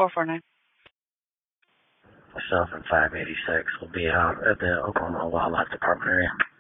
449. Myself and 586 will be out at the Oklahoma Wildlife Department area.